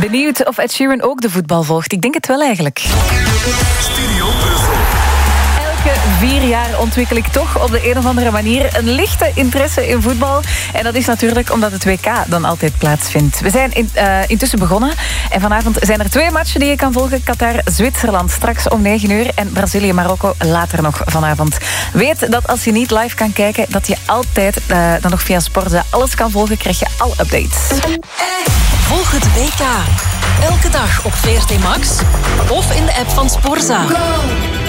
Benieuwd of Ed Sheeran ook de voetbal volgt? Ik denk het wel eigenlijk. Studio Brussel. Elke 4 jaar ontwikkel ik toch op de een of andere manier een lichte interesse in voetbal. En dat is natuurlijk omdat het WK dan altijd plaatsvindt. We zijn intussen begonnen. En vanavond zijn er 2 matchen die je kan volgen. Qatar-Zwitserland straks om 9 uur. En Brazilië-Marokko later nog vanavond. Weet dat als je niet live kan kijken, dat je altijd dan nog via Sporza alles kan volgen. Krijg je alle updates. Volg het WK. Elke dag op VRT Max of in de app van Sporza.